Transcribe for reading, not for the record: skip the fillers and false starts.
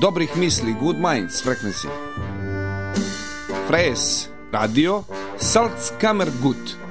dobrih misli, good minds frequency. Fres radio Salzkammergut.